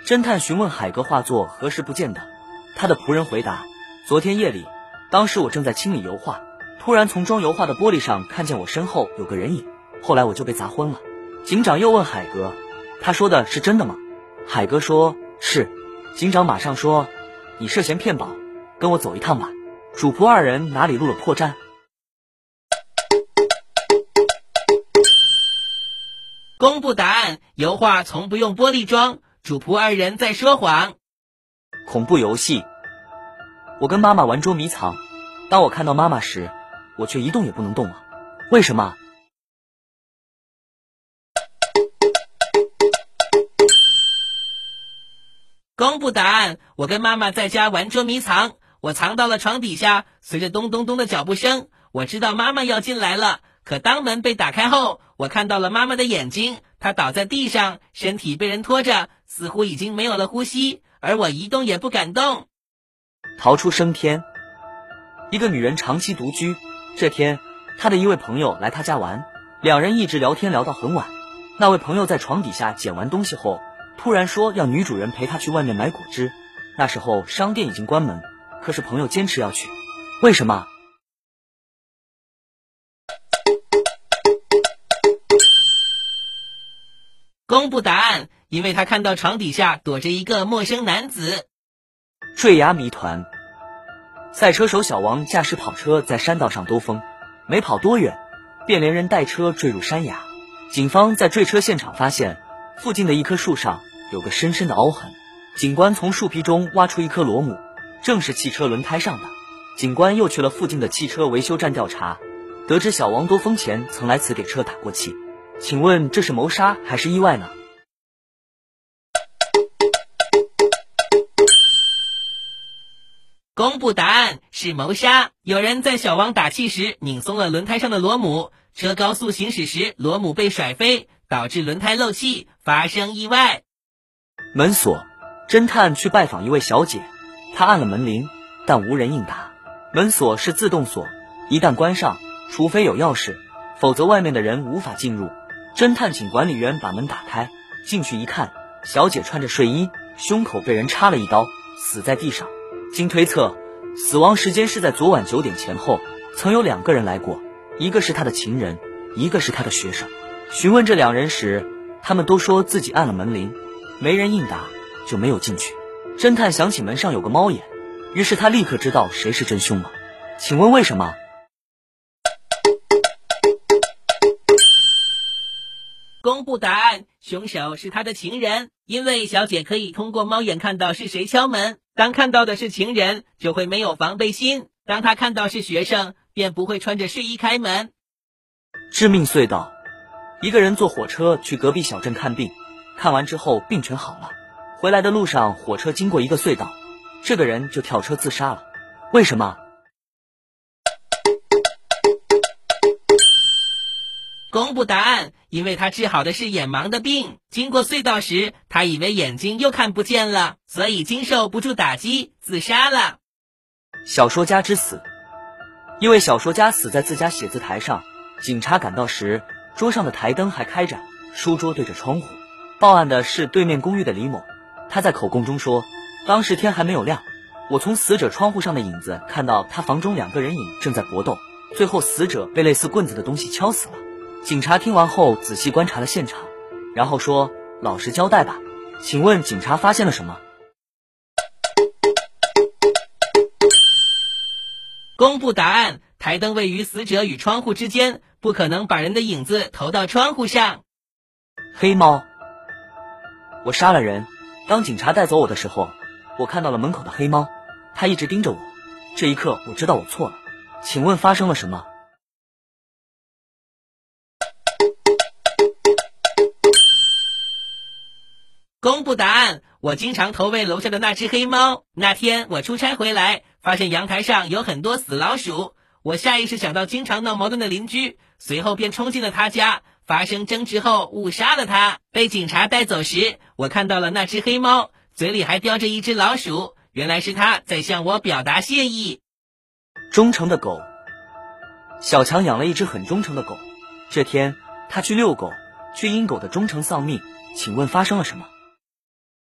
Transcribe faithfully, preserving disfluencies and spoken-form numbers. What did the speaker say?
侦探询问海格画作何时不见的，他的仆人回答：昨天夜里，当时我正在清理油画，突然从装油画的玻璃上看见我身后有个人影，后来我就被砸昏了。警长又问海格：他说的是真的吗？海格说：是。警长马上说：你涉嫌骗保，跟我走一趟吧。主仆二人哪里露了破绽？ 公布答案，油画从不用玻璃装，主仆二人在说谎。 恐怖游戏。我跟妈妈玩捉迷藏，当我看到妈妈时，我却一动也不能动了。为什么？ 公布答案，我跟妈妈在家玩捉迷藏，我藏到了床底下，随着咚咚咚的脚步声，我知道妈妈要进来了。可当门被打开后，我看到了妈妈的眼睛，她倒在地上，身体被人拖着，似乎已经没有了呼吸，而我一动也不敢动。 逃出升天。一个女人长期独居，这天她的一位朋友来她家玩，两人一直聊天聊到很晚。那位朋友在床底下捡完东西后，突然说要女主人陪他去外面买果汁。那时候商店已经关门，可是朋友坚持要去。为什么？ 公布答案，因为他看到床底下躲着一个陌生男子。 坠崖谜团。赛车手小王驾驶跑车在山道上兜风，没跑多远，便连人带车坠入山崖。警方在坠车现场发现，附近的一棵树上有个深深的凹痕。警官从树皮中挖出一颗螺母，正是汽车轮胎上的。警官又去了附近的汽车维修站调查，得知小王兜风前曾来此给车打过气。请问这是谋杀还是意外呢？ 公布答案，是谋杀。有人在小王打气时拧松了轮胎上的螺母，车高速行驶时螺母被甩飞，导致轮胎漏气，发生意外。 门锁。侦探去拜访一位小姐，他按了门铃，但无人应答。门锁是自动锁，一旦关上，除非有钥匙，否则外面的人无法进入。侦探请管理员把门打开，进去一看，小姐穿着睡衣，胸口被人插了一刀，死在地上。经推测，死亡时间是在昨晚九点前后，曾有两个人来过，一个是他的情人，一个是他的学生。询问这两人时，他们都说自己按了门铃，没人应答，就没有进去。侦探想起门上有个猫眼，于是他立刻知道谁是真凶了。请问为什么？ 公布答案，凶手是他的情人，因为小姐可以通过猫眼看到是谁敲门，当看到的是情人，就会没有防备心，当他看到是学生，便不会穿着睡衣开门。 致命隧道。一个人坐火车去隔壁小镇看病，看完之后病全好了，回来的路上火车经过一个隧道，这个人就跳车自杀了。为什么？ 公布答案，因为他治好的是眼盲的病，经过隧道时，他以为眼睛又看不见了，所以经受不住打击，自杀了。 小说家之死。一位小说家死在自家写字台上，警察赶到时，桌上的台灯还开着，书桌对着窗户。报案的是对面公寓的李某，他在口供中说，当时天还没有亮，我从死者窗户上的影子看到他房中两个人影正在搏斗，最后死者被类似棍子的东西敲死了。警察听完后仔细观察了现场，然后说，老实交代吧。请问警察发现了什么？ 公布答案，台灯位于死者与窗户之间，不可能把人的影子投到窗户上。 黑猫。我杀了人，当警察带走我的时候，我看到了门口的黑猫，它一直盯着我，这一刻我知道我错了。请问发生了什么？ 公布答案，我经常投喂楼下的那只黑猫。那天我出差回来，发现阳台上有很多死老鼠，我下意识想到经常闹矛盾的邻居，随后便冲进了他家，发生争执后误杀了他。被警察带走时，我看到了那只黑猫，嘴里还叼着一只老鼠，原来是他在向我表达谢意。 忠诚的狗。小强养了一只很忠诚的狗，这天他去遛狗，却因狗的忠诚丧命，请问发生了什么？